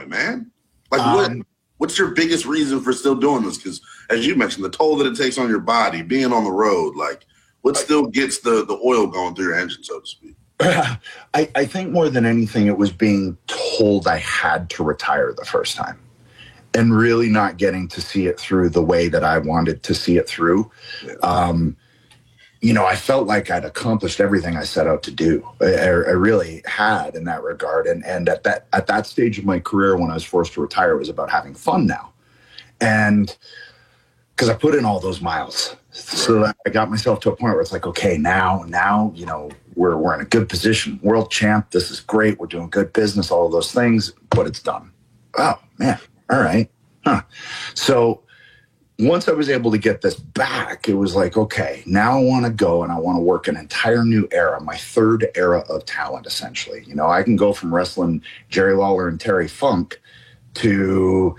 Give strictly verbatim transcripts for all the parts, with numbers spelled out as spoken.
point, man? Like, what? Um, what's your biggest reason for still doing this? Because, as you mentioned, the toll that it takes on your body, being on the road, like, what still gets the, the oil going through your engine, so to speak? I, I think more than anything, it was being told I had to retire the first time and really not getting to see it through the way that I wanted to see it through. Yeah. Um, you know, I felt like I'd accomplished everything I set out to do. I, I really had in that regard. And and at that at that stage of my career, when I was forced to retire, it was about having fun now. And because I put in all those miles. So that I got myself to a point where it's like, okay, now, now, you know, we're we're in a good position. World champ, this is great. We're doing good business, all of those things, but it's done. Oh, man. All right. Huh. So once I was able to get this back, it was like, okay, now I want to go and I want to work an entire new era, my third era of talent, essentially. You know, I can go from wrestling Jerry Lawler and Terry Funk to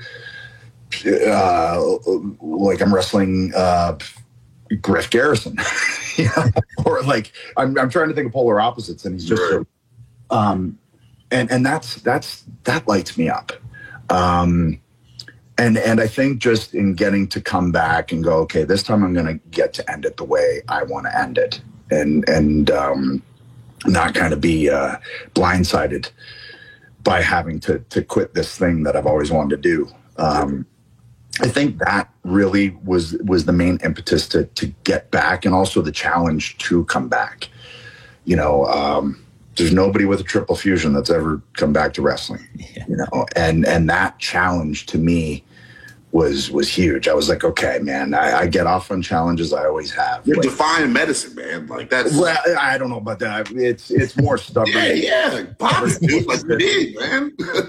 uh, like I'm wrestling uh, Griff Garrison, you know? Or like I'm, I'm trying to think of polar opposites, and he's just so, um, and and that's that's that lights me up. Um, And and I think just in getting to come back and go, okay, this time I'm going to get to end it the way I want to end it, and and um, not kind of be uh, blindsided by having to to quit this thing that I've always wanted to do. Um, I think that really was was the main impetus to to get back, and also the challenge to come back. You know. Um, There's nobody with a triple fusion that's ever come back to wrestling, yeah. you know, and and that challenge to me was was huge. I was like, okay, man, I, I get off on challenges. I always have. You're like, defying medicine, man. Like that's. Well, I don't know about that. It's it's more stubborn. yeah, yeah, pop it, dude. Like you did, man.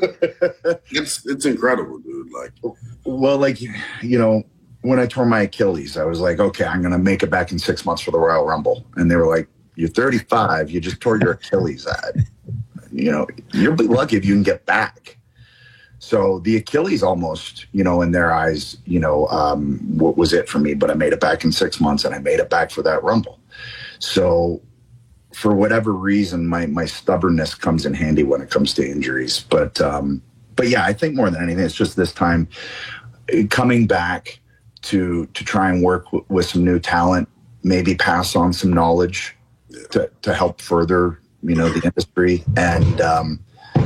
it's it's incredible, dude. Like, well, like you know, when I tore my Achilles, I was like, okay, I'm gonna make it back in six months for the Royal Rumble, and they were like, you're thirty-five. You just tore your Achilles out. You know, you'll be lucky if you can get back. So the Achilles almost, you know, in their eyes, you know, um, what was it for me? But I made it back in six months, and I made it back for that Rumble. So for whatever reason, my my stubbornness comes in handy when it comes to injuries. But um, but yeah, I think more than anything, it's just this time coming back to to try and work w- with some new talent, maybe pass on some knowledge. To, to help further, you know, the industry, and um,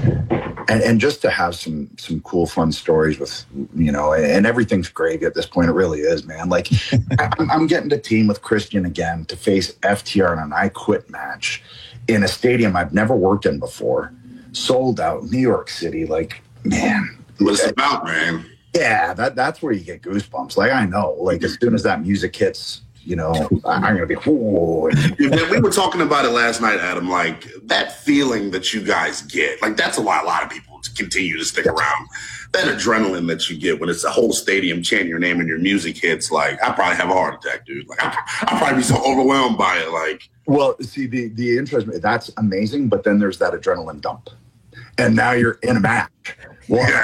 and and just to have some some cool, fun stories with, you know, and everything's gravy at this point. It really is, man. Like I'm, I'm getting to team with Christian again to face F T R in an I Quit match in a stadium I've never worked in before, sold out, New York City. Like, man, what it's about, man. Yeah, that that's where you get goosebumps. Like I know, like as soon as that music hits. You know, I'm going to be, whoa. We were talking about it last night, Adam, like that feeling that you guys get, like that's why a lot of people continue to stick around. That adrenaline that you get when it's a whole stadium chanting your name and your music hits, like I probably have a heart attack, dude. Like I, I'll probably be so overwhelmed by it. Like, well, see, the, the interest, that's amazing. But then there's that adrenaline dump. And now you're in a match. Yeah.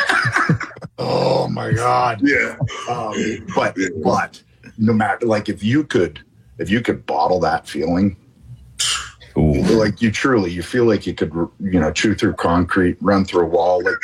Oh, my God. Yeah. Um, but, yeah. but. No matter, like if you could, if you could bottle that feeling, Ooh. like you truly, you feel like you could, you know, chew through concrete, run through a wall, like,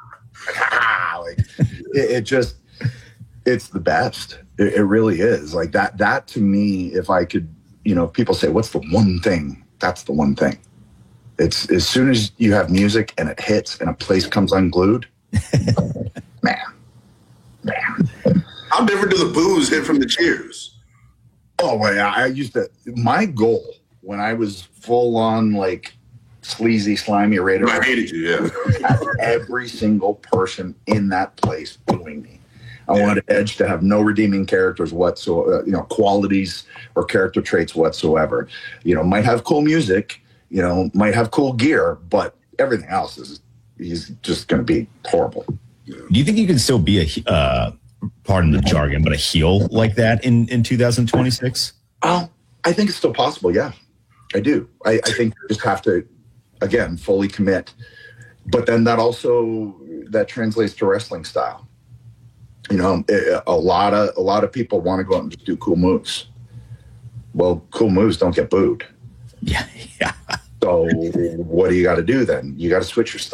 like it, it just, it's the best. It, it really is. Like that. That to me, if I could, you know, people say, "What's the one thing?" That's the one thing. It's as soon as you have music and it hits and a place comes unglued, man, man. How different do the boos hit from the cheers? Oh, well, yeah, I used to. My goal when I was full on like sleazy, slimy Raider, I hated you. Yeah, every single person in that place booing me. I yeah. wanted Edge to have no redeeming characters whatsoever, you know, qualities or character traits whatsoever. You know, might have cool music, you know, might have cool gear, but everything else is he's just going to be horrible. Yeah. Do you think you can still be a? Uh, pardon the jargon, but a heel like that in, in two thousand twenty-six? Oh, I think it's still possible. Yeah, I do. I, I think you just have to, again, fully commit. But then that also, that translates to wrestling style. You know, a lot of, a lot of people want to go out and just do cool moves. Well, cool moves don't get booed. Yeah. Yeah. So what do you got to do then? You got to switch your style.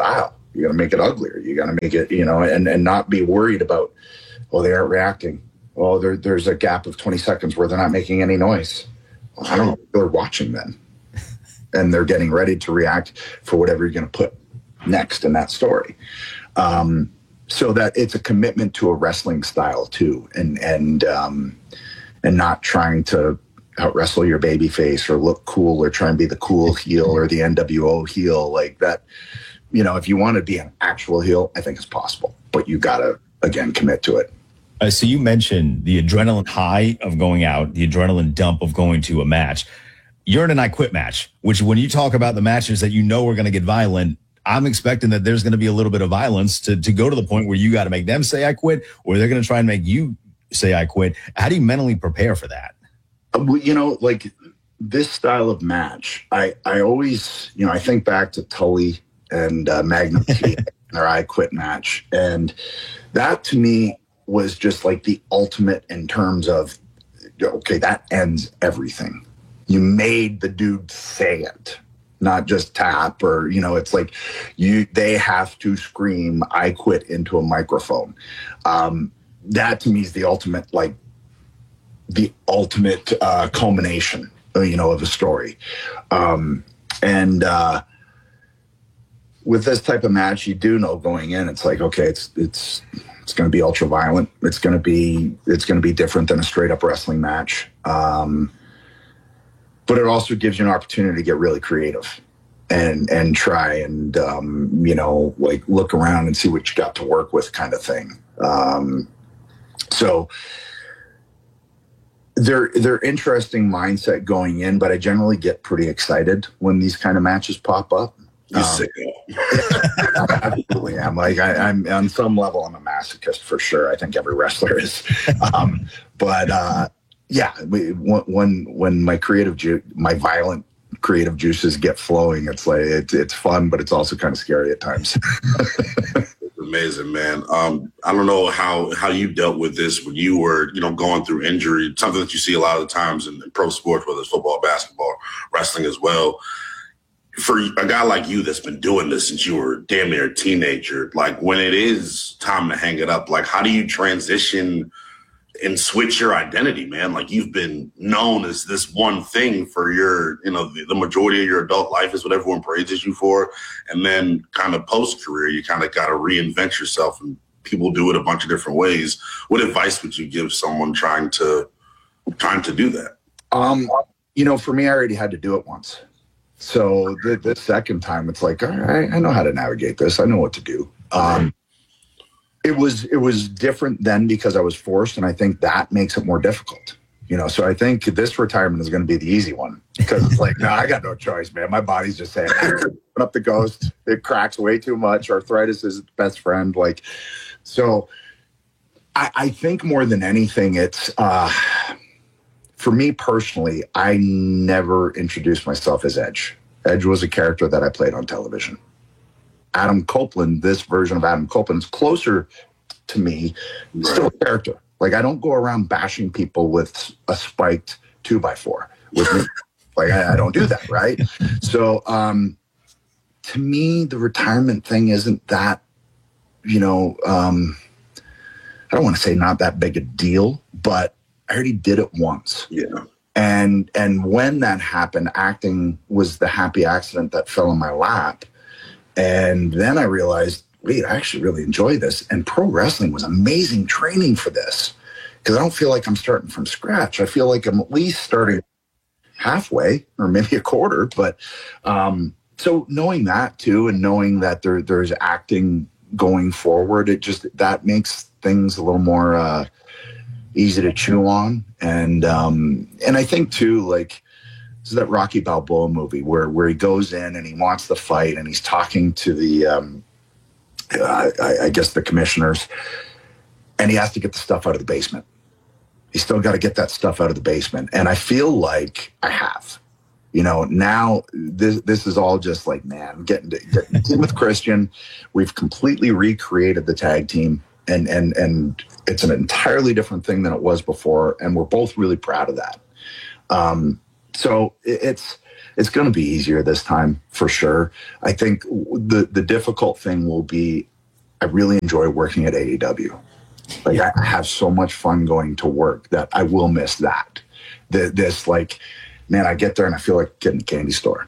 You got to make it uglier. You got to make it, you know, and, and not be worried about, oh, they aren't reacting. Oh, there, there's a gap of twenty seconds where they're not making any noise. Well, I don't know. They're watching then. And they're getting ready to react for whatever you're going to put next in that story. Um, so that it's a commitment to a wrestling style too. And, and, um, and not trying to out wrestle your baby face or look cool or try and be the cool heel or the N W O heel like that. You know, if you want to be an actual heel, I think it's possible, but you got to, again, commit to it. Uh, so you mentioned the adrenaline high of going out, the adrenaline dump of going to a match. You're in an I Quit match, which when you talk about the matches that you know are going to get violent, I'm expecting that there's going to be a little bit of violence to, to go to the point where you got to make them say I quit, or they're going to try and make you say I quit. How do you mentally prepare for that? You know, like this style of match, I, I always, you know, I think back to Tully and uh, Magnum T and their I Quit match. And that to me was just like the ultimate in terms of, okay, that ends everything. You made the dude say it, not just tap or, you know, it's like you, they have to scream, I quit into a microphone. Um, that to me is the ultimate, like, the ultimate uh, culmination, you know, of a story. Um, and uh, with this type of match, you do know going in, it's like, okay, it's it's it's going to be ultra violent. It's going to be it's going to be different than a straight up wrestling match. Um, but it also gives you an opportunity to get really creative and and try and um, you know, like look around and see what you got to work with, kind of thing. Um, so. They're they're interesting mindset going in, but I generally get pretty excited when these kind of matches pop up. You um, sick. I absolutely am. Like I, I'm on some level, I'm a masochist for sure. I think every wrestler is. Um, but uh, yeah, we, when when my creative ju- my violent creative juices get flowing, it's like it's it's fun, but it's also kind of scary at times. Amazing, man. Um, I don't know how, how you dealt with this when you were, you know, going through injury, something that you see a lot of the times in, in pro sports, whether it's football, basketball, wrestling as well. For a guy like you that's been doing this since you were damn near a teenager, like when it is time to hang it up, like how do you transition and switch your identity, man? Like you've been known as this one thing for your, you know, the, the majority of your adult life is what everyone praises you for. And then kind of post-career, you kind of got to reinvent yourself, and people do it a bunch of different ways. What advice would you give someone trying to, trying to do that? Um, you know, for me, I already had to do it once. So the, the second time it's like, all right, I know how to navigate this. I know what to do. Um, It was it was different then because I was forced, and I think that makes it more difficult. You know, so I think this retirement is going to be the easy one because it's like, no, I got no choice, man. My body's just saying, put up the ghost. It cracks way too much. Arthritis is its best friend. Like, so I, I think more than anything, it's uh, for me personally, I never introduced myself as Edge. Edge was a character that I played on television. Adam Copeland, this version of Adam Copeland is closer to me, right. Still a character. Like I don't go around bashing people with a spiked two by four with me. Like I, I don't do that, right? So um, to me, the retirement thing isn't that, you know, um, I don't want to say not that big a deal, but I already did it once. Yeah. And and when that happened, acting was the happy accident that fell in my lap. And then I realized, wait, I actually really enjoy this. And pro wrestling was amazing training for this because I don't feel like I'm starting from scratch. I feel like I'm at least starting halfway or maybe a quarter. But um, so knowing that too, and knowing that there there's acting going forward, it just that makes things a little more uh, easy to chew on. And um, and I think too, like, this is that Rocky Balboa movie where, where he goes in and he wants the fight and he's talking to the, um, uh, I, I guess the commissioners, and he has to get the stuff out of the basement. He's still got to get that stuff out of the basement. And I feel like I have, you know, now this, this is all just like, man, I'm getting to get with Christian. We've completely recreated the tag team, and, and, and it's an entirely different thing than it was before. And we're both really proud of that. Um, So it's it's going to be easier this time for sure. I think the the difficult thing will be, I really enjoy working at A E W. Like yeah. I have so much fun going to work that I will miss that. The, this like, man, I get there and I feel like getting a candy store.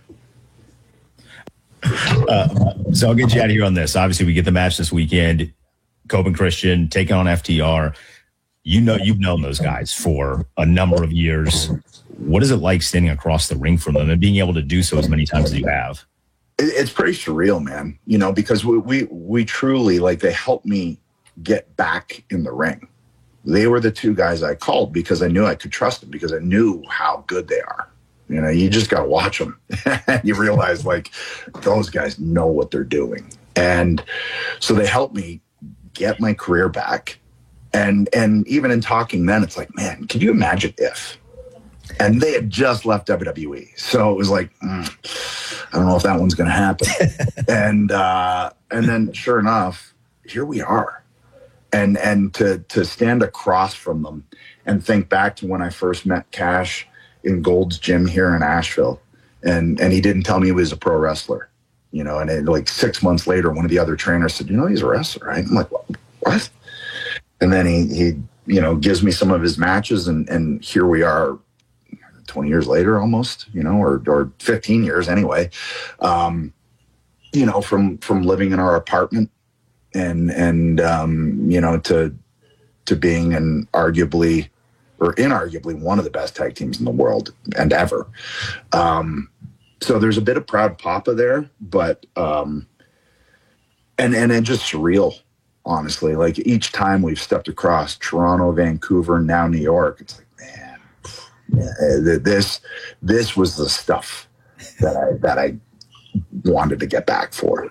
Uh, so I'll get you out of here on this. Obviously, we get the match this weekend. Cope and Christian taking on F T R. You know, you've known those guys for a number of years. What is it like standing across the ring from them and being able to do so as many times as you have? It's pretty surreal, man. You know, because we we, we truly, like, they helped me get back in the ring. They were the two guys I called because I knew I could trust them, because I knew how good they are. You know, you just got to watch them. You realize, like, those guys know what they're doing. And so they helped me get my career back. And and even in talking then, it's like, man, can you imagine if? And they had just left W W E. So it was like, mm, I don't know if that one's going to happen. and uh, and then sure enough, here we are. And and to to stand across from them and think back to when I first met Cash in Gold's Gym here in Asheville, and and he didn't tell me he was a pro wrestler, you know, and it, like six months later, one of the other trainers said, you know, he's a wrestler, right? I'm like, what? And then he, he you know, gives me some of his matches, and, and here we are twenty years later almost, you know, or, or fifteen years anyway, um, you know, from, from living in our apartment and, and um, you know, to, to being an arguably or inarguably one of the best tag teams in the world and ever. Um, so there's a bit of proud papa there, but, um, and, and it's just surreal, honestly. Like each time we've stepped across Toronto, Vancouver, now New York, it's like, man, yeah, this, this was the stuff that I, that I wanted to get back for.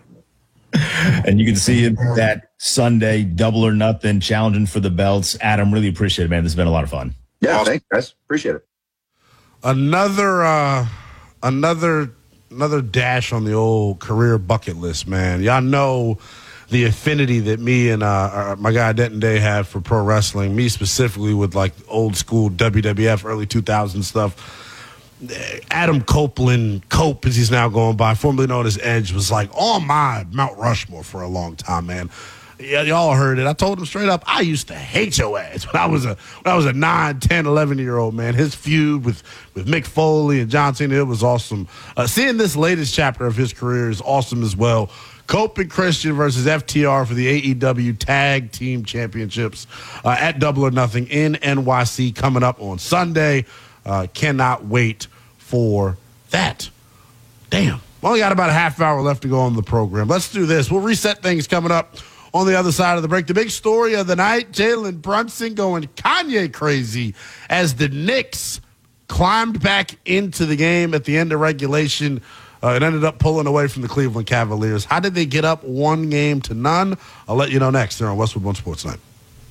And you can see him that Sunday, Double or Nothing, challenging for the belts. Adam, really appreciate it, man. This has been a lot of fun. Yeah, awesome. Thanks, guys. Appreciate it. Another, uh, another, another dash on the old career bucket list, man. Y'all know the affinity that me and uh, my guy Denton Day have for pro wrestling. Me specifically with like old school W W F, early two thousands stuff. Adam Copeland, Cope as he's now going by, formerly known as Edge, was like on my Mount Rushmore for a long time, man. Yeah, y'all heard it. I told him straight up, I used to hate your ass when I was a when I was a nine, ten, eleven-year-old, man. His feud with, with Mick Foley and John Cena, it was awesome. Uh, seeing this latest chapter of his career is awesome as well. Cope and Christian versus F T R for the A E W Tag Team Championships uh, at Double or Nothing in N Y C coming up on Sunday. Uh, cannot wait for that. Damn. Only got about a half hour left to go on the program. Let's do this. We'll reset things coming up on the other side of the break. The big story of the night, Jalen Brunson going Kanye crazy as the Knicks climbed back into the game at the end of regulation. Uh, it ended up pulling away from the Cleveland Cavaliers. How did they get up one game to none? I'll let you know next here on Westwood One Sports Night.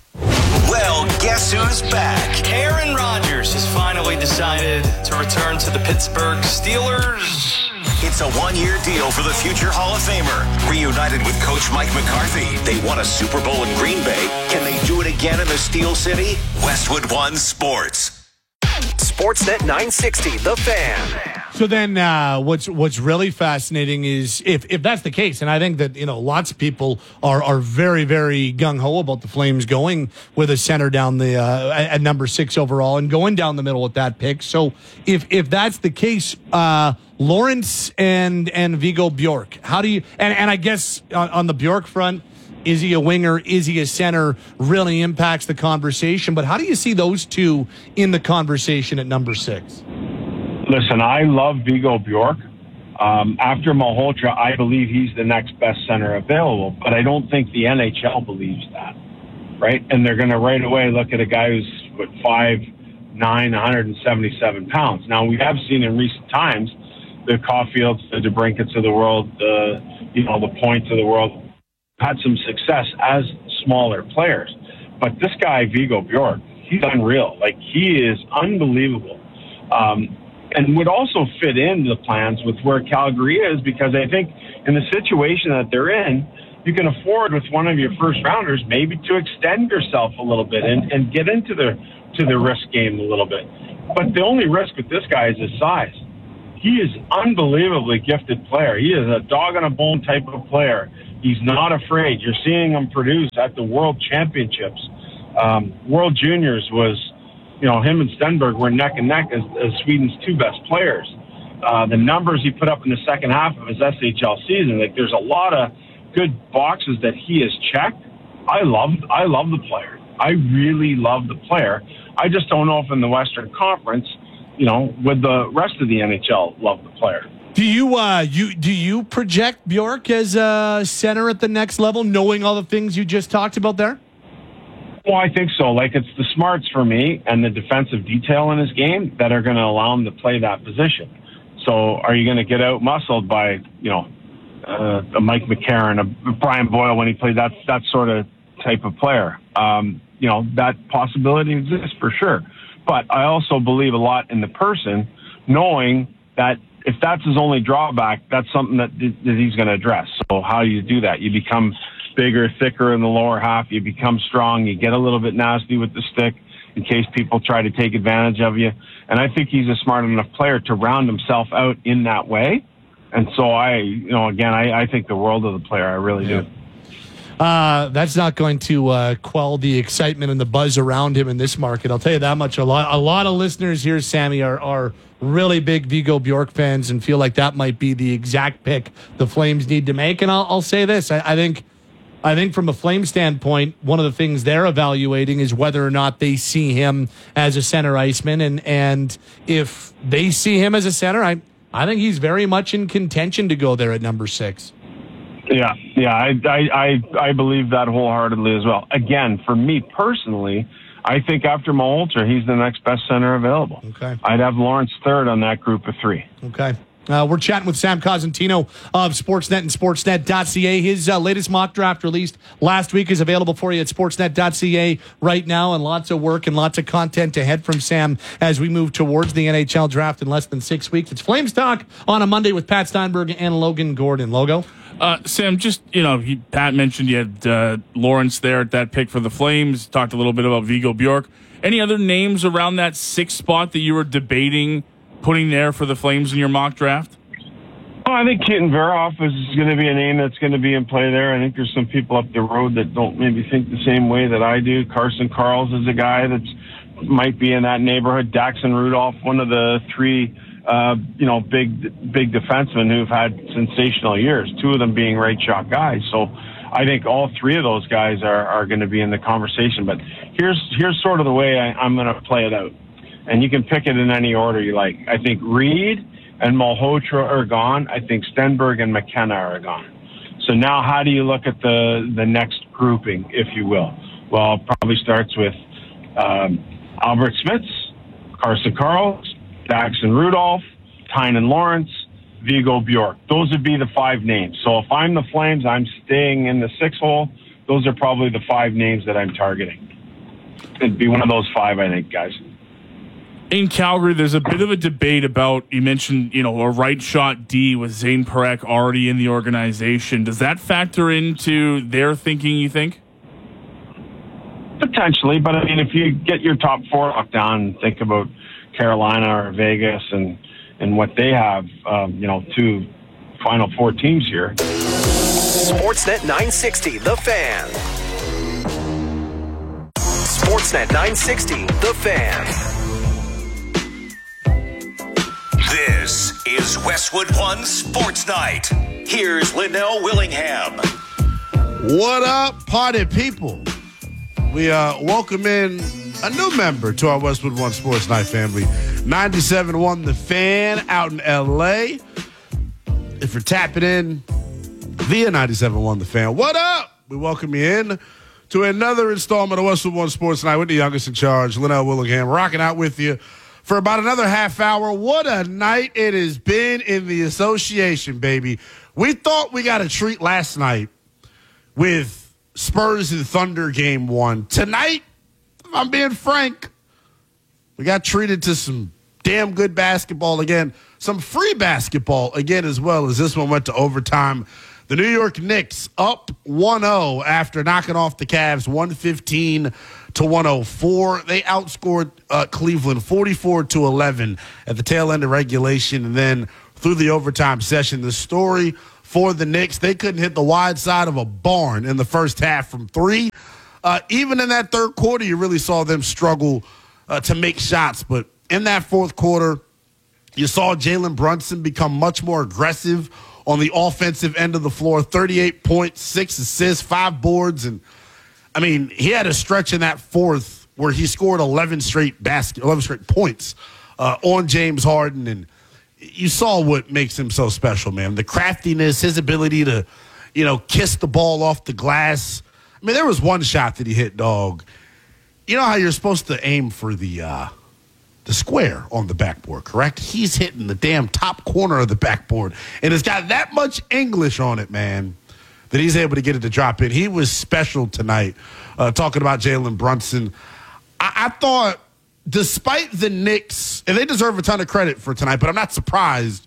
Well, guess who's back? Aaron Rodgers has finally decided to return to the Pittsburgh Steelers. It's a one-year deal for the future Hall of Famer. Reunited with Coach Mike McCarthy, they won a Super Bowl in Green Bay. Can they do it again in the Steel City? Westwood One Sports. Sportsnet nine sixty, The Fan. So then uh, what's what's really fascinating is if, if that's the case, and I think that, you know, lots of people are, are very, very gung-ho about the Flames going with a center down the uh, at number six overall and going down the middle with that pick. So if if that's the case, uh, Lawrence and and Viggo Bjork, how do you and, and I guess on, on the Bjork front, is he a winger? Is he a center? Really impacts the conversation. But how do you see those two in the conversation at number six? Listen, I love Viggo Bjork. Um, after Malhotra, I believe he's the next best center available, but I don't think the N H L believes that, right? And they're going to right away look at a guy who's, what, five nine, one hundred seventy-seven pounds. Now, we have seen in recent times the Caulfields, the DeBrinkets of the world, the, you know, the Points of the world had some success as smaller players. But this guy, Viggo Bjork, he's unreal. Like, he is unbelievable. Um, and would also fit into the plans with where Calgary is, because I think in the situation that they're in, you can afford with one of your first rounders maybe to extend yourself a little bit and, and get into the to the risk game a little bit. But the only risk with this guy is his size. he is unbelievably gifted player. He is a dog on a bone type of player. He's not afraid. You're seeing him produce at the World Championships. Um, World Juniors was, you know, him and Stenberg were neck and neck as, as Sweden's two best players. Uh, the numbers he put up in the second half of his S H L season, like there's a lot of good boxes that he has checked. I love, I love the player. I really love the player. I just don't know if in the Western Conference, you know, would the rest of the N H L love the player. Do you uh you do you project Bjork as a center at the next level, knowing all the things you just talked about there? Well, I think so. Like, it's the smarts for me and the defensive detail in his game that are going to allow him to play that position. So are you going to get out muscled by, you know, uh, a Mike McCarron, a Brian Boyle when he played that that sort of type of player? Um, you know, that possibility exists for sure. But I also believe a lot in the person, knowing that if that's his only drawback, that's something that, that he's going to address. So how do you do that? You become bigger, thicker in the lower half. You become strong. You get a little bit nasty with the stick in case people try to take advantage of you. And I think he's a smart enough player to round himself out in that way. And so I, you know, again, I, I think the world of the player. I really yeah. do. Uh, that's not going to uh, quell the excitement and the buzz around him in this market. I'll tell you that much. A lot, a lot of listeners here, Sammy, are, are really big Viggo Bjork fans and feel like that might be the exact pick the Flames need to make. And I'll, I'll say this: I, I think, I think from a Flame standpoint, one of the things they're evaluating is whether or not they see him as a center iceman, and and if they see him as a center, I I think he's very much in contention to go there at number six. Yeah, yeah, I, I, I, I believe that wholeheartedly as well. Again, for me personally, I think after Malhotra, he's the next best center available. Okay. I'd have Lawrence third on that group of three. Okay. Uh, we're chatting with Sam Cosentino of Sportsnet and Sportsnet dot C A. His uh, latest mock draft released last week is available for you at Sportsnet dot C A right now, and lots of work and lots of content ahead from Sam as we move towards the N H L draft in less than six weeks. It's Flames Talk on a Monday with Pat Steinberg and Logan Gordon. Logo? Uh, Sam, just, you know, he, Pat mentioned you had uh, Lawrence there at that pick for the Flames. Talked a little bit about Viggo Bjork. Any other names around that sixth spot that you were debating putting there for the Flames in your mock draft? Oh, I think Keaton Verhoff is going to be a name that's going to be in play there. I think there's some people up the road that don't maybe think the same way that I do. Carson Karls is a guy that might be in that neighborhood. Daxon Rudolph, one of the three Uh, you know, big, big defensemen who've had sensational years, two of them being right shot guys. So I think all three of those guys are, are going to be in the conversation. But here's, here's sort of the way I, I'm going to play it out. And you can pick it in any order you like. I think Reed and Malhotra are gone. I think Stenberg and McKenna are gone. So now how do you look at the, the next grouping, if you will? Well, it probably starts with um, Albert Smits, Carson Karls, Daxon Rudolph, Tynan Lawrence, Viggo Bjork. Those would be the five names. So if I'm the Flames, I'm staying in the six hole. Those are probably the five names that I'm targeting. It'd be one of those five, I think, guys. In Calgary, there's a bit of a debate about, you mentioned, you know, a right shot D with Zane Parekh already in the organization. Does that factor into their thinking, you think? Potentially, but I mean, if you get your top four locked down, think about Carolina or Vegas and, and what they have, um, you know, two Final Four teams here. Sportsnet nine sixty, The Fan. Sportsnet nine sixty, The Fan. This is Westwood One Sports Night. Here's Linnell Willingham. What up, party people? We uh, welcome in a new member to our Westwood One Sports Night family. ninety-seven point one The Fan out in L A. If you're tapping in via ninety-seven point one The Fan, what up? We welcome you in to another installment of Westwood One Sports Night with the youngest in charge, Linnell Willingham, rocking out with you for about another half hour. What a night it has been in the association, baby. We thought we got a treat last night with Spurs and Thunder game one. Tonight, if I'm being frank, we got treated to some damn good basketball again, some free basketball again as well, as this one went to overtime. The New York Knicks up one oh after knocking off the Cavs one fifteen to one oh four. They outscored uh, Cleveland forty-four to eleven at the tail end of regulation, and then through the overtime session. The story for the Knicks, they couldn't hit the wide side of a barn in the first half from three. Uh, even in that third quarter, you really saw them struggle uh, to make shots. But in that fourth quarter, you saw Jalen Brunson become much more aggressive on the offensive end of the floor. thirty-eight points, six assists, five boards. And, I mean, he had a stretch in that fourth where he scored eleven straight basket, eleven straight points uh, on James Harden. And you saw what makes him so special, man. The craftiness, his ability to, you know, kiss the ball off the glass. I mean, there was one shot that he hit, dog. You know how you're supposed to aim for the uh, the square on the backboard, correct? He's hitting the damn top corner of the backboard, and it's got that much English on it, man, that he's able to get it to drop in. He was special tonight, uh, talking about Jalen Brunson. I, I thought, despite the Knicks, and they deserve a ton of credit for tonight, but I'm not surprised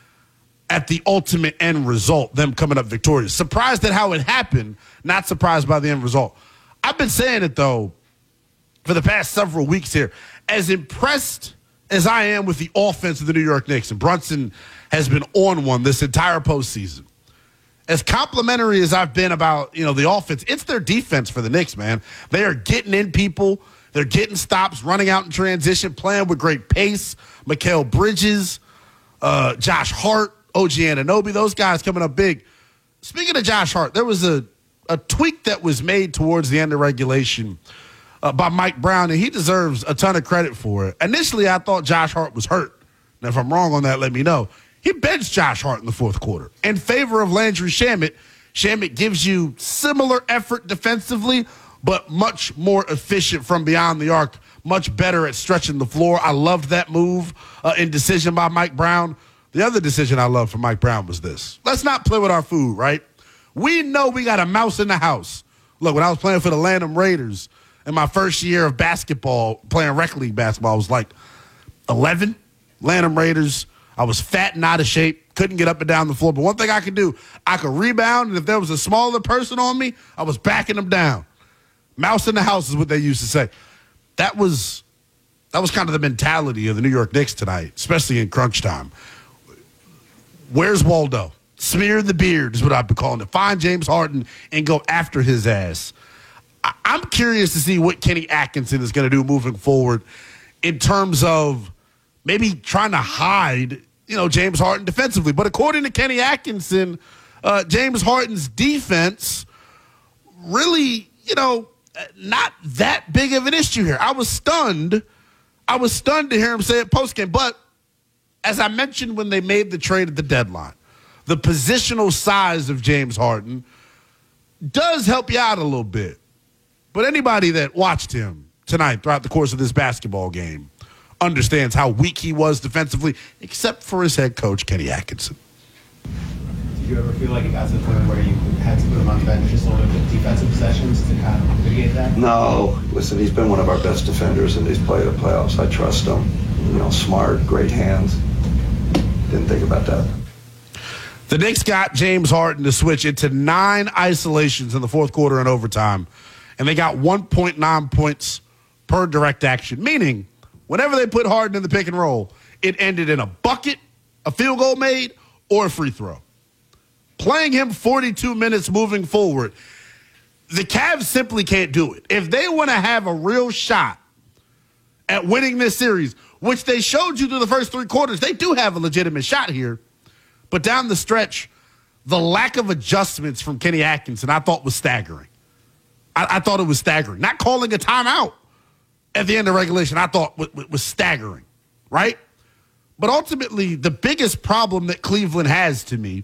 at the ultimate end result, them coming up victorious. Surprised at how it happened, not surprised by the end result. I've been saying it, though, for the past several weeks here. As impressed as I am with the offense of the New York Knicks, and Brunson has been on one this entire postseason, as complimentary as I've been about, you know, the offense, it's their defense for the Knicks, man. They are getting in people. They're getting stops, running out in transition, playing with great pace. Mikal Bridges, uh, Josh Hart, O G Anunoby, those guys coming up big. Speaking of Josh Hart, there was a, a tweak that was made towards the end of regulation uh, by Mike Brown, and he deserves a ton of credit for it. Initially, I thought Josh Hart was hurt. Now, if I'm wrong on that, let me know. He benched Josh Hart in the fourth quarter in favor of Landry Shamet. Shamet gives you similar effort defensively, but much more efficient from beyond the arc, much better at stretching the floor. I loved that move uh, in decision by Mike Brown. The other decision I loved from Mike Brown was this. Let's not play with our food, right? We know we got a mouse in the house. Look, when I was playing for the Lanham Raiders in my first year of basketball, playing rec league basketball, I was like eleven, Lanham Raiders. I was fat and out of shape, couldn't get up and down the floor. But one thing I could do, I could rebound, and if there was a smaller person on me, I was backing them down. Mouse in the house is what they used to say. That was that was kind of the mentality of the New York Knicks tonight, especially in crunch time. Where's Waldo? Smear the beard is what I've been calling it. Find James Harden and go after his ass. I- I'm curious to see what Kenny Atkinson is going to do moving forward in terms of maybe trying to hide, you know, James Harden defensively. But according to Kenny Atkinson, uh, James Harden's defense really, you know, not that big of an issue here. I was stunned. I was stunned to hear him say it postgame. But as I mentioned when they made the trade at the deadline, the positional size of James Harden does help you out a little bit. But anybody that watched him tonight throughout the course of this basketball game understands how weak he was defensively, except for his head coach, Kenny Atkinson. Did you ever feel like it got to the point where you had to put him on the bench just a little bit defensive possessions to kind of mitigate that? No. Listen, he's been one of our best defenders in these play the playoffs. I trust him. You know, smart, great hands. Didn't think about that. The Knicks got James Harden to switch into nine isolations in the fourth quarter and overtime, and they got one point nine points per direct action, meaning whenever they put Harden in the pick and roll, it ended in a bucket, a field goal made, or a free throw. Playing him forty-two minutes moving forward, the Cavs simply can't do it. If they want to have a real shot at winning this series, which they showed you through the first three quarters, they do have a legitimate shot here. But down the stretch, the lack of adjustments from Kenny Atkinson I thought was staggering. I, I thought it was staggering. Not calling a timeout at the end of regulation, I thought w- w- was staggering, right? But ultimately, the biggest problem that Cleveland has to me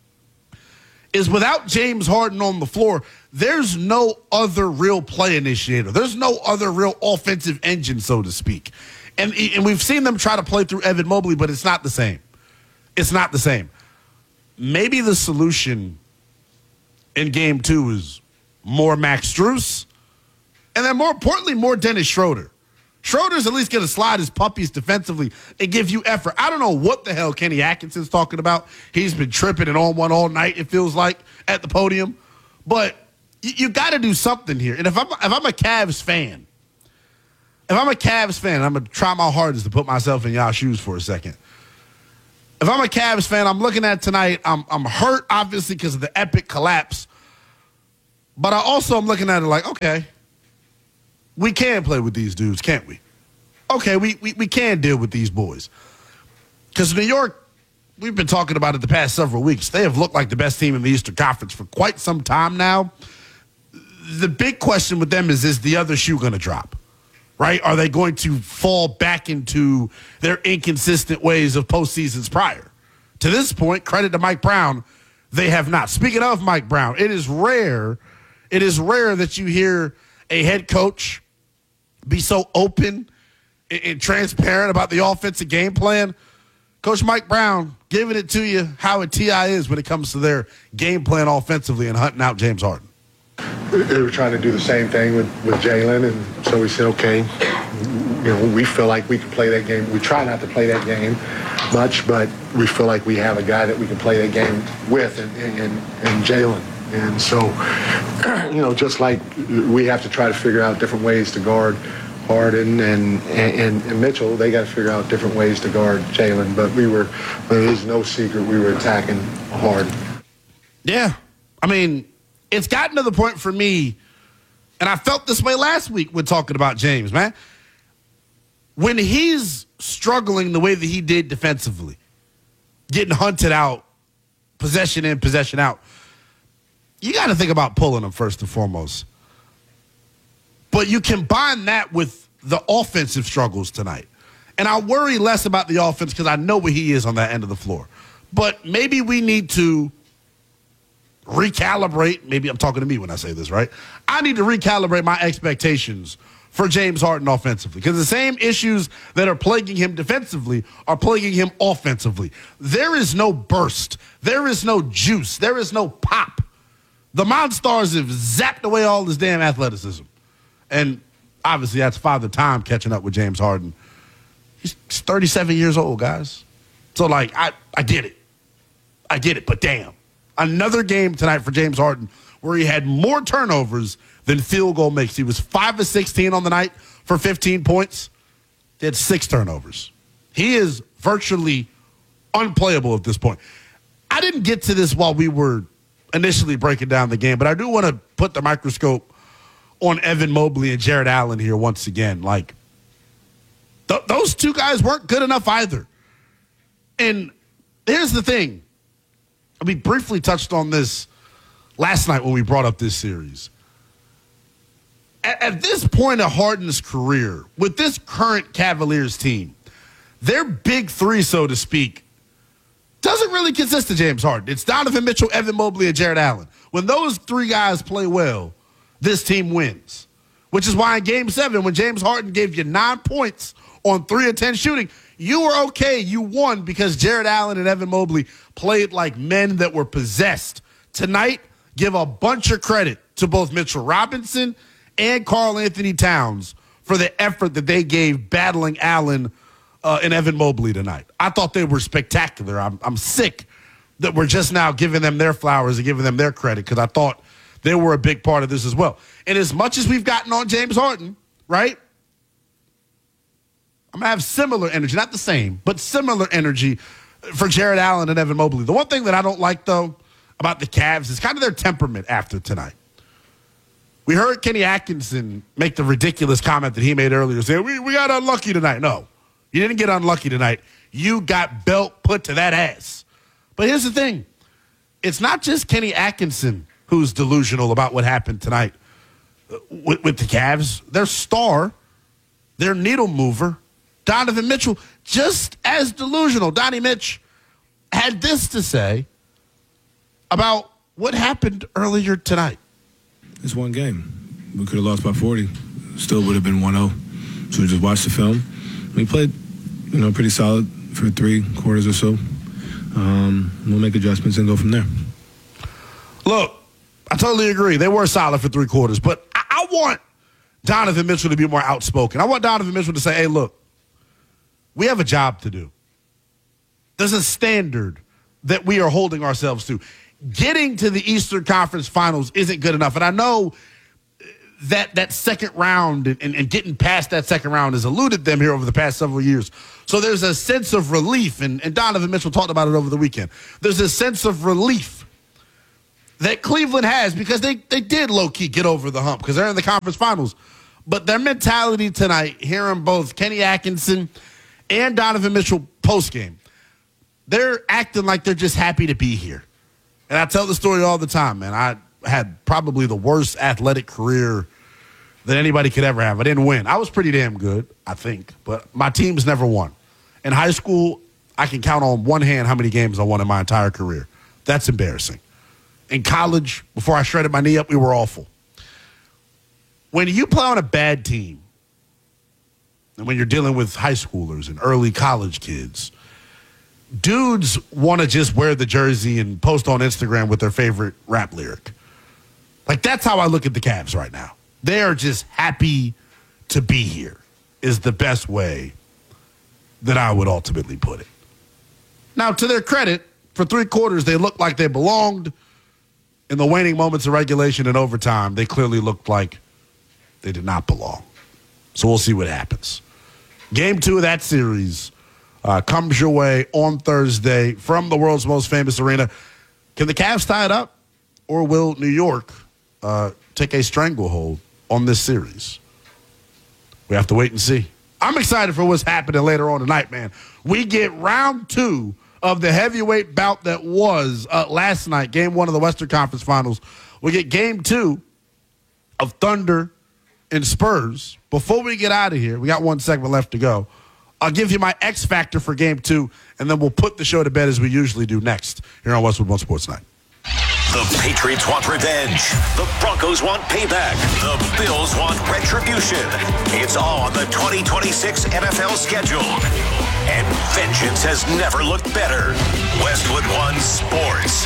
is without James Harden on the floor, there's no other real play initiator. There's no other real offensive engine, so to speak. And, and we've seen them try to play through Evan Mobley, but it's not the same. It's not the same. Maybe the solution in game two is more Max Strus, and then more importantly, more Dennis Schroeder. Schroeder's at least going to slide his puppies defensively and give you effort. I don't know what the hell Kenny Atkinson's talking about. He's been tripping and on one all night, it feels like, at the podium. But you, you got to do something here. And if I'm, if I'm a Cavs fan, if I'm a Cavs fan, I'm going to try my hardest to put myself in y'all's shoes for a second. If I'm a Cavs fan, I'm looking at tonight, I'm, I'm hurt, obviously, because of the epic collapse. But I also am looking at it like, okay, we can play with these dudes, can't we? Okay, we we, we can deal with these boys. Because New York, we've been talking about it the past several weeks. They have looked like the best team in the Eastern Conference for quite some time now. The big question with them is, is the other shoe going to drop? Right? Are they going to fall back into their inconsistent ways of postseasons prior? To this point, credit to Mike Brown, they have not. Speaking of Mike Brown, it is rare, it is rare that you hear a head coach be so open and, and transparent about the offensive game plan. Coach Mike Brown giving it to you how a T I is when it comes to their game plan offensively and hunting out James Harden. They were trying to do the same thing with, with Jalen, and so we said, okay, you know, we feel like we can play that game. We try not to play that game much, but we feel like we have a guy that we can play that game with in, in, in Jalen. And so, you know, just like we have to try to figure out different ways to guard Harden and, and, and Mitchell, they got to figure out different ways to guard Jalen. But we were, there's no secret, we were attacking Harden. Yeah. I mean, it's gotten to the point for me, and I felt this way last week when talking about James, man. When he's struggling the way that he did defensively, getting hunted out, possession in, possession out, you got to think about pulling him first and foremost. But you combine that with the offensive struggles tonight. And I worry less about the offense because I know where he is on that end of the floor. But maybe we need to recalibrate. Maybe I'm talking to me when I say this, right? I need to recalibrate my expectations for James Harden offensively, because the same issues that are plaguing him defensively are plaguing him offensively. There is no burst. There is no juice. There is no pop. The Monstars have zapped away all this damn athleticism. And obviously that's Father Time catching up with James Harden. He's thirty-seven years old, guys. So, like, I, I get it. I get it, but damn. Another game tonight for James Harden where he had more turnovers than field goal makes. He was five of sixteen on the night for fifteen points. He had six turnovers. He is virtually unplayable at this point. I didn't get to this while we were initially breaking down the game, but I do want to put the microscope on Evan Mobley and Jared Allen here once again. Like, th- those two guys weren't good enough either. And here's the thing. We briefly touched on this last night when we brought up this series. At, at this point of Harden's career, with this current Cavaliers team, their big three, so to speak, doesn't really consist of James Harden. It's Donovan Mitchell, Evan Mobley, and Jared Allen. When those three guys play well, this team wins. Which is why in Game seven, when James Harden gave you nine points on three of ten shooting, you were okay. You won because Jared Allen and Evan Mobley played like men that were possessed. Tonight, give a bunch of credit to both Mitchell Robinson and Karl Anthony Towns for the effort that they gave battling Allen uh, and Evan Mobley tonight. I thought they were spectacular. I'm, I'm sick that we're just now giving them their flowers and giving them their credit because I thought they were a big part of this as well. And as much as we've gotten on James Harden, right, I'm going to have similar energy, not the same, but similar energy for Jared Allen and Evan Mobley. The one thing that I don't like, though, about the Cavs is kind of their temperament after tonight. We heard Kenny Atkinson make the ridiculous comment that he made earlier, saying, we, we got unlucky tonight. No, you didn't get unlucky tonight. You got belt put to that ass. But here's the thing. It's not just Kenny Atkinson who's delusional about what happened tonight with, with the Cavs. Their star, their needle mover, Donovan Mitchell, just as delusional. Donnie Mitch had this to say about what happened earlier tonight. It's one game. We could have lost by forty. Still would have been one oh. So we just watched the film. We played, you know, pretty solid for three quarters or so. Um, we'll make adjustments and go from there. Look, I totally agree. They were solid for three quarters, but I, I want Donovan Mitchell to be more outspoken. I want Donovan Mitchell to say, hey, look, we have a job to do. There's a standard that we are holding ourselves to. Getting to the Eastern Conference Finals isn't good enough. And I know that that second round and, and, and getting past that second round has eluded them here over the past several years. So there's a sense of relief, and, and Donovan Mitchell talked about it over the weekend. There's a sense of relief that Cleveland has because they, they did low-key get over the hump because they're in the conference finals. But their mentality tonight, hearing both Kenny Atkinson and Donovan Mitchell postgame, they're acting like they're just happy to be here. And I tell the story all the time, man. I had probably the worst athletic career that anybody could ever have. I didn't win. I was pretty damn good, I think, but my teams never won. In high school, I can count on one hand how many games I won in my entire career. That's embarrassing. In college, before I shredded my knee up, we were awful. When you play on a bad team, and when you're dealing with high schoolers and early college kids, dudes want to just wear the jersey and post on Instagram with their favorite rap lyric. Like, that's how I look at the Cavs right now. They are just happy to be here is the best way that I would ultimately put it. Now, to their credit, for three quarters, they looked like they belonged. In the waning moments of regulation and overtime, they clearly looked like they did not belong. So we'll see what happens. Game two of that series uh, comes your way on Thursday from the world's most famous arena. Can the Cavs tie it up, or will New York uh, take a stranglehold on this series? We have to wait and see. I'm excited for what's happening later on tonight, man. We get round two of the heavyweight bout that was uh, last night, game one of the Western Conference Finals. We get game two of Thunder and Spurs. Before we get out of here, we got one segment left to go. I'll give you my X factor for game two, and then we'll put the show to bed as we usually do next here on Westwood One Sports Night. The Patriots want revenge. The Broncos want payback. The Bills want retribution. It's all on the twenty twenty-six N F L schedule. And vengeance has never looked better. Westwood One Sports.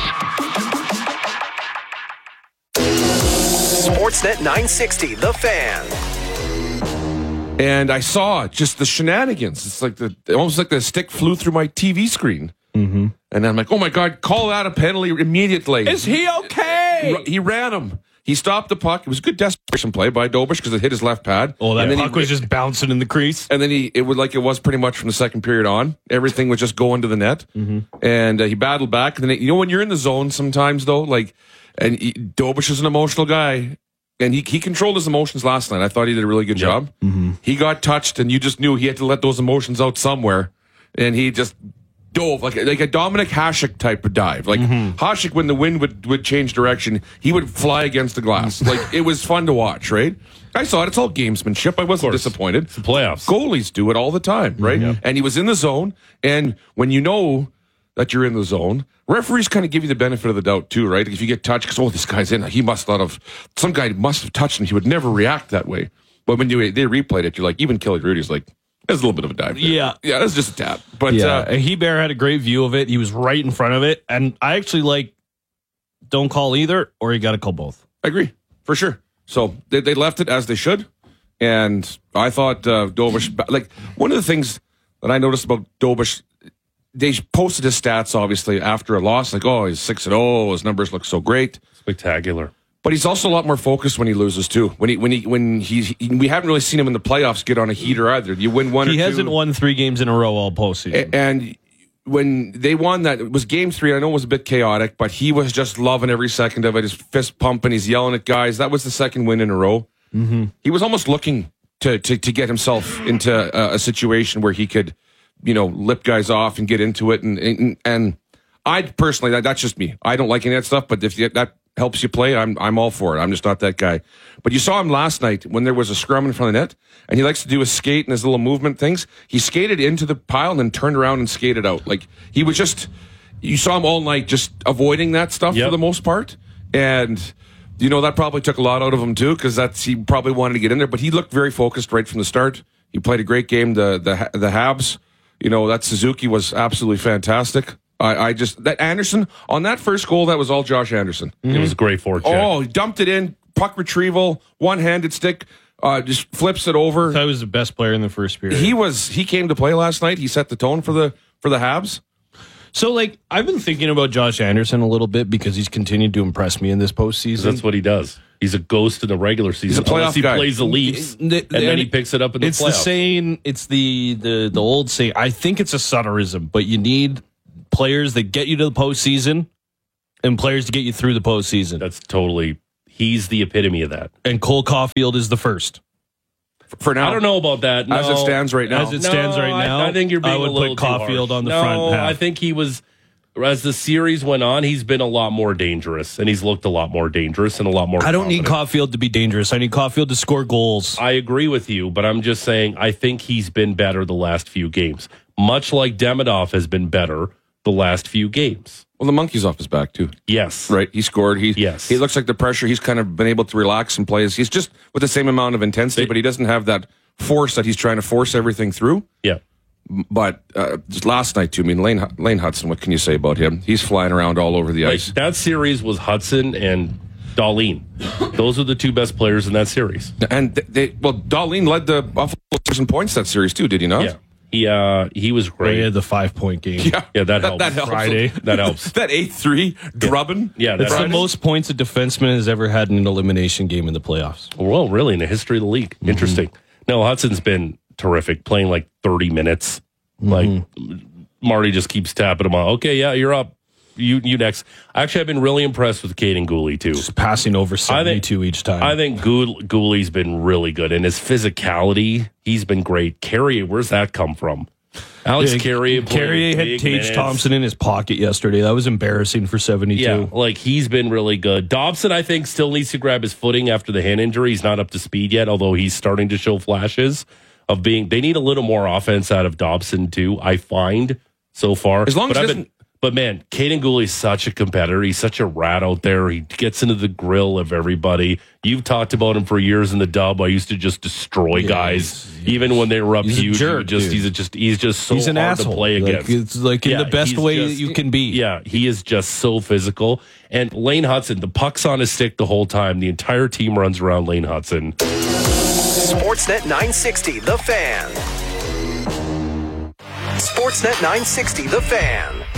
Sportsnet nine sixty, The Fan. And I saw just the shenanigans. It's like the almost like the stick flew through my T V screen. Mm-hmm. And I'm like, oh my God, call out a penalty immediately. Is he okay? He, he ran him. He stopped the puck. It was a good desperation play by Dobish because it hit his left pad. Oh, that and then puck he, was just bouncing in the crease. And then he, it was like it was pretty much from the second period on. Everything was just going to the net. Mm-hmm. And uh, he battled back. And then, you know, when you're in the zone sometimes, though, like, and he, Dobish is an emotional guy. And he, he controlled his emotions last night. I thought he did a really good yep. job. Mm-hmm. He got touched, and you just knew he had to let those emotions out somewhere. And he just dove like, like a Dominic Hasek type of dive. Like mm-hmm. Hasek, when the wind would, would change direction, he would fly against the glass. Like, it was fun to watch, right? I saw it. It's all gamesmanship. I wasn't disappointed. It's the playoffs. Goalies do it all the time, right? Mm-hmm. And he was in the zone. And when you know that you're in the zone, referees kind of give you the benefit of the doubt too, right? If you get touched, because, oh, this guy's in, he must not have, some guy must have touched him. He would never react that way. But when you they replayed it, you're like, even Kelly Rudy's like, there's a little bit of a dive there. Yeah. Yeah, that's just a tap. But yeah, uh, Hebert had a great view of it. He was right in front of it. And I actually like, don't call either, or you got to call both. I agree, for sure. So they, they left it as they should. And I thought uh, Dobish, like, one of the things that I noticed about Dobish, they posted his stats, obviously, after a loss. Like, oh, he's six and oh, his numbers look so great. Spectacular. But he's also a lot more focused when he loses, too. When he, when he, when he's, he, we haven't really seen him in the playoffs get on a heater either. You win one he or two. He hasn't won three games in a row all postseason. A- and when they won that, it was game three. I know it was a bit chaotic, but he was just loving every second of it. His fist pumping, he's yelling at guys. That was the second win in a row. Mm-hmm. He was almost looking to, to, to get himself into a, a situation where he could, you know, lip guys off and get into it. And, and, and I personally, that, that's just me. I don't like any of that stuff, but if you, that helps you play, I'm I'm all for it. I'm just not that guy. But you saw him last night when there was a scrum in front of the net, and he likes to do his skate and his little movement things. He skated into the pile and then turned around and skated out. Like, he was just, you saw him all night just avoiding that stuff yep. for the most part. And, you know, that probably took a lot out of him too, because that's, he probably wanted to get in there, but he looked very focused right from the start. He played a great game. The, the, the Habs, you know, that Suzuki was absolutely fantastic. I, I just, that Anderson, on that first goal, that was all Josh Anderson. Mm-hmm. It was a great forecheck. Oh, he dumped it in, puck retrieval, one-handed stick, uh, just flips it over. He was the best player in the first period. He was. He came to play last night. He set the tone for the for the Habs. So, like, I've been thinking about Josh Anderson a little bit because he's continued to impress me in this postseason. That's what he does. He's a ghost in the regular season. He's a playoff unless he guy. plays the Leafs, The- the- and then he picks it up in the it's playoffs. the saying. It's the the the old saying. I think it's a Sutterism, but you need players that get you to the postseason and players to get you through the postseason. That's totally. He's the epitome of that. And Cole Caulfield is the first. For now, I don't know about that. As No. it stands right now. As it stands No, right I- now, I, think you're being I would a little put too Caulfield harsh. on the no, front half. I think he was, as the series went on, he's been a lot more dangerous, and he's looked a lot more dangerous and a lot more I don't need confident. Caulfield to be dangerous. I need Caulfield to score goals. I agree with you, but I'm just saying I think he's been better the last few games, much like Demidov has been better the last few games. Well, the monkey's off his back too. Yes, Right, he scored. He Yes. He looks like the pressure. He's kind of been able to relax and play. He's just with the same amount of intensity, but he doesn't have that force that he's trying to force everything through. Yeah. But uh, just last night too. I mean, Lane Lane Hudson. What can you say about him? He's flying around all over the Like, ice. that series was Hudson and Darlene. Those are the two best players in that series. And they, they well, Darlene led the Buffalo Sabres in points that series too. Did he not? Yeah. He uh he was great. He had the five point game. Yeah, Yeah, that helps. That helps. Friday. That helps. that eight three drubbing. Yeah, That's that's the most points a defenseman has ever had in an elimination game in the playoffs. well, really in the history of the league. Mm-hmm. Interesting. No, Hudson's been terrific, playing like thirty minutes. Like Mm-hmm. Marty just keeps tapping him on. Okay, yeah, you're up. You you next. Actually, I've been really impressed with Caden Gooley too. Just passing over seventy-two each time. I think Gool- Gooley's been really good, and his physicality, he's been great. Carrier, where's that come from? Alex Yeah, Carrier. played Carrier had big Tage minutes. Thompson in his pocket yesterday. That was embarrassing for seventy-two. Yeah, like he's been really good. Dobson, I think, still needs to grab his footing after the hand injury. He's not up to speed yet, although he's starting to show flashes of being. They need a little more offense out of Dobson too. I find so far. As long but as I've he been, doesn't- but man, Caden Gooley's such a competitor. He's such a rat out there. He gets into the grill of everybody. You've talked about him for years in the dub. I used to just destroy Yeah, guys, he's- yeah. even when they were up He's a huge. he jerk, would just dude. he's a just he's just so He's an hard asshole. to play Like, against. it's like in the best he's way just- you can be. Yeah, he is just so physical. And Lane Hudson, the puck's on his stick the whole time. The entire team runs around Lane Hudson. Sportsnet nine sixty, The Fan. Sportsnet nine sixty, The Fan.